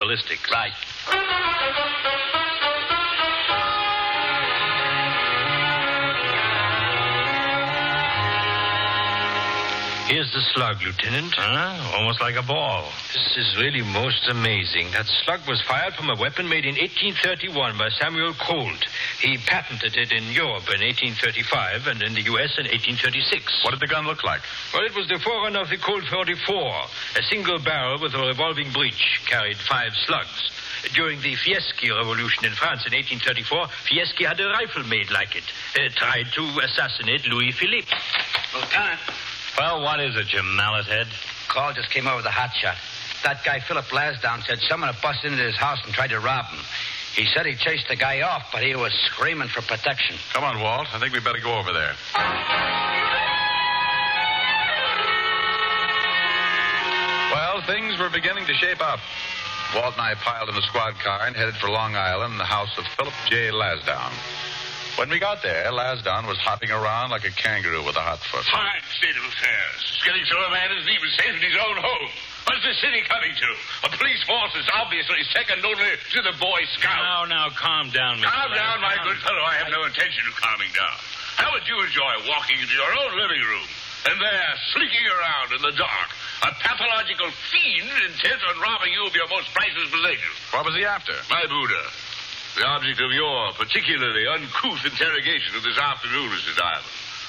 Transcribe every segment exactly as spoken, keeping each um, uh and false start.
ballistics. Right. Here's the slug, Lieutenant. Huh? Almost like a ball. This is really most amazing. That slug was fired from a weapon made in eighteen thirty-one by Samuel Colt. He patented it in Europe in eighteen thirty-five and in the U S in eighteen thirty-six. What did the gun look like? Well, it was the forerunner of the Colt forty-four. A single barrel with a revolving breech carried five slugs. During the Fieschi Revolution in France in eighteen thirty-four, Fieschi had a rifle made like it. Uh, tried to assassinate Louis Philippe. Lieutenant. Well, what is it, you mallet head? Call just came over the hot shot. That guy, Philip Lasdown, said someone had busted into his house and tried to rob him. He said he chased the guy off, but he was screaming for protection. Come on, Walt. I think we better go over there. Well, things were beginning to shape up. Walt and I piled in the squad car and headed for Long Island, the house of Philip J. Lasdown. When we got there, Lasdown was hopping around like a kangaroo with a hot foot. Fine state of affairs. It's getting so a man isn't even safe in his own home. What's the city coming to? A police force is obviously second only to the Boy Scout. Now, now, calm down, Mister Calm down, my Lasdown. good fellow. I have no intention of calming down. How would you enjoy walking into your own living room and there, slinking around in the dark, a pathological fiend intent on robbing you of your most priceless possessions? What was he after? My Buddha. The object of your particularly uncouth interrogation of this afternoon, Mister Diamond.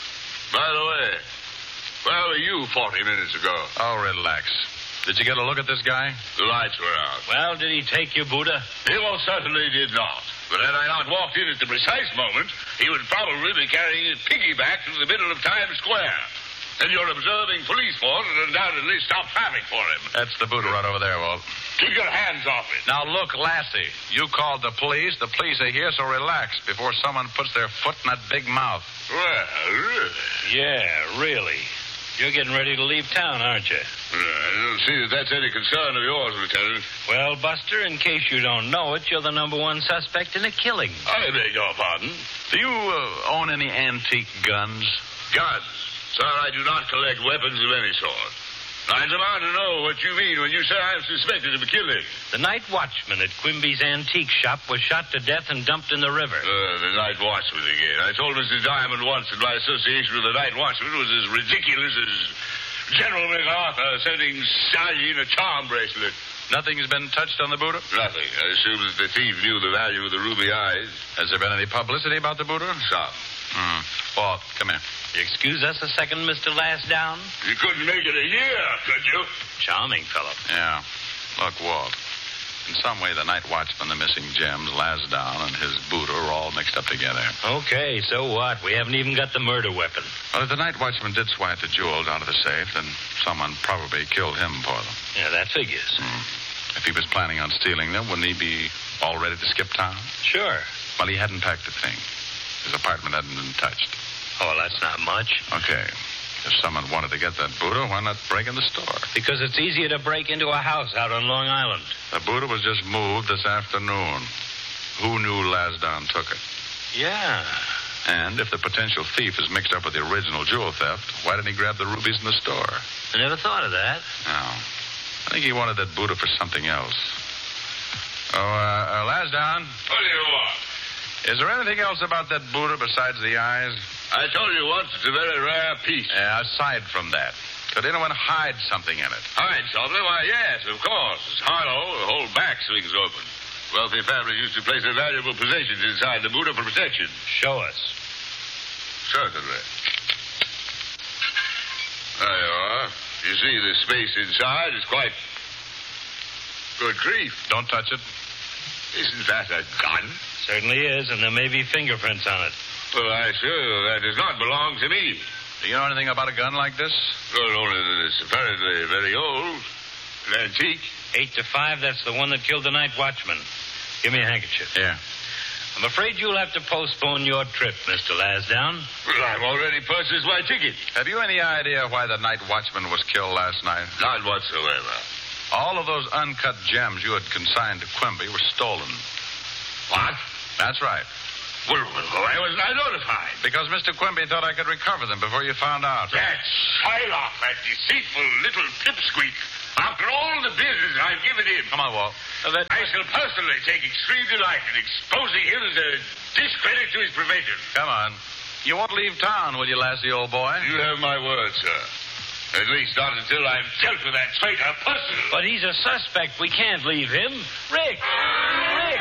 By the way, where were you forty minutes ago? Oh, relax. Did you get a look at this guy? The lights were out. Well, did he take you, Buddha? He most certainly did not. But had I not walked in at the precise moment, he would probably be carrying his piggyback through the middle of Times Square. And your observing police force would undoubtedly stop traffic for him. That's the Buddha right over there, Walt. Keep your hands off it. Now, look, Lassie, you called the police. The police are here, so relax before someone puts their foot in that big mouth. Well, really? Yeah, really. You're getting ready to leave town, aren't you? I don't see that that's any concern of yours, Lieutenant. Well, Buster, in case you don't know it, you're the number one suspect in a killing. I beg your pardon. Do you uh, own any antique guns? Guns. Sir, I do not collect weapons of any sort. I demand to know what you mean when you say I'm suspected of a killing. The night watchman at Quimby's antique shop was shot to death and dumped in the river. Uh, the night watchman again. I told Mister Diamond once that my association with the night watchman was as ridiculous as General MacArthur sending Sally in a charm bracelet. Nothing's been touched on the Buddha? Nothing. I assume that the thief knew the value of the ruby eyes. Has there been any publicity about the Buddha? Some. Hmm. Walt, come here. Excuse us a second, Mister Lasdown? You couldn't make it a year, could you? Charming fellow. Yeah. Look, Walt. In some way, the night watchman, the missing gems, Lasdown, and his Buddha are all mixed up together. Okay, so what? We haven't even got the murder weapon. Well, if the night watchman did swipe the jewels out of the safe, then someone probably killed him for them. Yeah, that figures. Hmm. If he was planning on stealing them, wouldn't he be all ready to skip town? Sure. Well, he hadn't packed a thing. His apartment hadn't been touched. Oh, that's not much. Okay. If someone wanted to get that Buddha, why not break in the store? Because it's easier to break into a house out on Long Island. The Buddha was just moved this afternoon. Who knew Lasdown took it? Yeah. And if the potential thief is mixed up with the original jewel theft, why didn't he grab the rubies in the store? I never thought of that. No. I think he wanted that Buddha for something else. Oh, uh, uh Lasdown, What do you want? is there anything else about that Buddha besides the eyes? I told you once it's a very rare piece. Uh, aside from that, could anyone hide something in it? Hide something? Why, yes, of course. It's hollow. The whole back swings open. Wealthy families used to place their valuable possessions inside the Buddha for protection. Show us. Certainly. There you are. You see the space inside is quite... Good grief. Don't touch it. Isn't that a gun? Certainly is, and there may be fingerprints on it. Well, I assure you that does not belong to me. Do you know anything about a gun like this? Not only that it's apparently very old, an antique. Eight to five, that's the one that killed the night watchman. Give me a handkerchief. Yeah. I'm afraid you'll have to postpone your trip, Mister Lasdown. Well, I've already purchased my ticket. Have you any idea why the night watchman was killed last night? Not whatsoever. All of those uncut gems you had consigned to Quimby were stolen. What? That's right. Well, why wasn't I notified? Because Mister Quimby thought I could recover them before you found out. That Shylock, that deceitful little pipsqueak. After all the business I've given him, Come on, Walt. Uh, that... I shall personally take extreme delight in exposing him as a discredit to his profession. Come on. You won't leave town, will you, Lassie, old boy? You have my word, sir. At least not until I've dealt with that traitor personally. But he's a suspect. We can't leave him. Rick! Rick!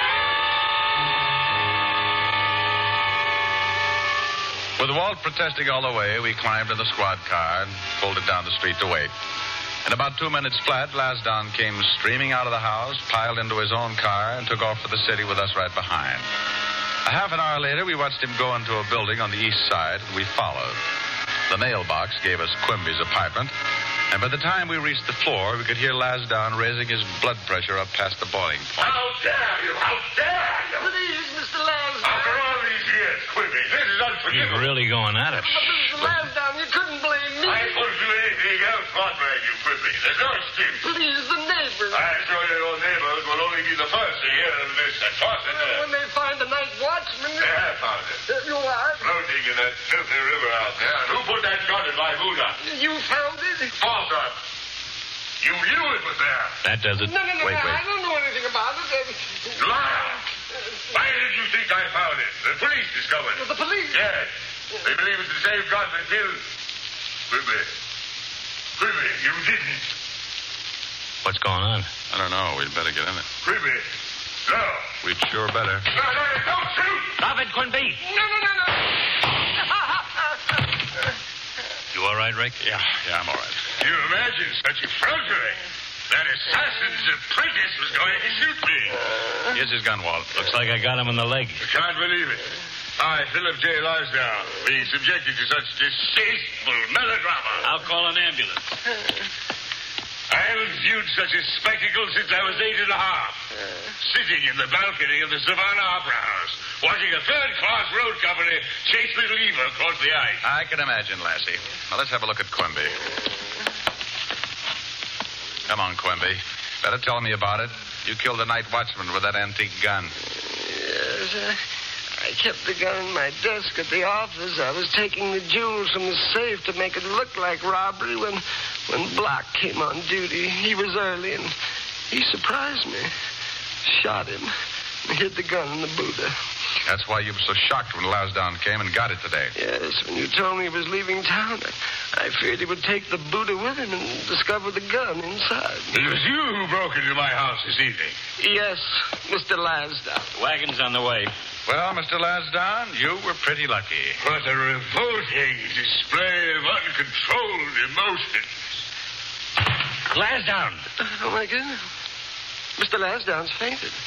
With Walt protesting all the way, we climbed in the squad car and pulled it down the street to wait. In about two minutes flat, Lasdon came streaming out of the house, piled into his own car, and took off for the city with us right behind. A half an hour later, we watched him go into a building on the east side, and we followed. The mailbox gave us Quimby's apartment, and by the time we reached the floor, we could hear Lasdon raising his blood pressure up past the boiling point. How dare you? How dare you? Please, Mister Lansdowne. After all these years, Quimby, this is He's unforgivable. really going at it. But Mister Lansdowne, you couldn't blame me. I couldn't do anything else but blame you, Quimby. There's no excuse. Please, the neighbors. I assure you, your neighbors will only be the first to hear of this atrocity. When they find the night watchman. They have found it. Uh, you are? Floating in that filthy river out there. And who put that gun in my Buddha? You found it? False one. You knew it was there. That does it. No, no, no, Wait, no. wait. I don't know anything about it. Uh, Liar! Why did you think I found it? The police discovered it. the police. Yes. They believe it's the same gun that killed. Quimby. Quimby, you didn't. What's going on? I don't know. We'd better get in it. Quimby. No. We'd sure better. No, no, no, don't shoot! Stop it, Quimby! No, no, no, no. You all right, Rick? Yeah, yeah, I'm all right. You imagine such effrontery? That assassin's apprentice was going to shoot me. Here's his gun, Walt. Looks like I got him in the leg. I can't believe it. I, Philip J. Lansdowne, being subjected to such distasteful melodrama. I'll call an ambulance. I haven't viewed such a spectacle since I was eight and a half. Sitting in the balcony of the Savannah Opera House, watching a third-class road company chase Little Eva across the ice. I can imagine, Lassie. Now, let's have a look at Quimby. Come on, Quimby. Better tell me about it. You killed the night watchman with that antique gun. Yes, uh, I kept the gun in my desk at the office. I was taking the jewels from the safe to make it look like robbery when, when Block came on duty. He was early, and he surprised me. Shot him and hid the gun in the Buddha. That's why you were so shocked when Lasdon came and got it today. Yes, when you told me he was leaving town, I, I feared he would take the Buddha with him and discover the gun inside. It was you who broke into my house this evening. Yes, Mister Lansdowne. Wagon's on the way. Well, Mister Lasdon, you were pretty lucky. What a revolting display of uncontrolled emotion. Lansdowne! Oh, my goodness. Mister Lansdowne's fainted.